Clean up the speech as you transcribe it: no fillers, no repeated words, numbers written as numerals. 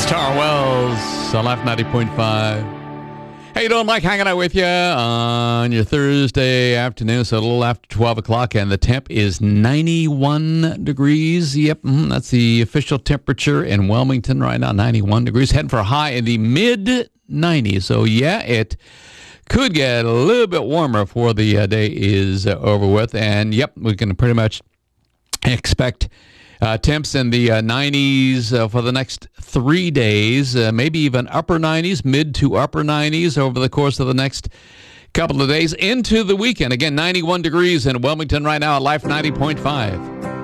Star Wells, Life 90.5. How you doing, Mike? Hanging out with you on your Thursday afternoon, so a little after 12 o'clock, and the temp is 91 degrees. Yep, that's the official temperature in Wilmington right now, 91 degrees. Heading for a high in the mid-90s. So, yeah, it could get a little bit warmer before the day is over with. And, yep, we can pretty much expect temps in the 90s for the next 3 days, maybe even upper 90s, mid to upper 90s over the course of the next couple of days into the weekend. Again, 91 degrees in Wilmington right now at Life 90.5.